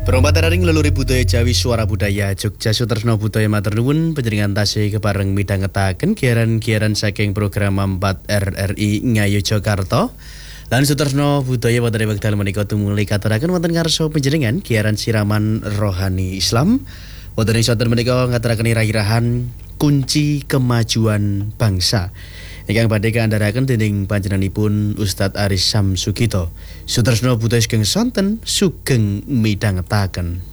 Perombatararing leluhur budaya Jawi Suara Budaya Jogja Sutresno Budaya Matur Nuwun panjenengan tasih kepareng midhangetaken giaran-giaran saking program 4 RRI Ngayu Jakarta. Lan Sutresno Budaya wonten wekdal menika tumuli katuraken wonten ngarsa panjenengan giaran siraman rohani Islam. Wonten ing sonten menika ngaturaken irah-irahan kunci kemajuan bangsa. Ingkang badhe kaandharaken dening panjenenganipun Ustadz Aris Samsugito. Sutresno Budaya sugeng sonten sugeng midhangetaken.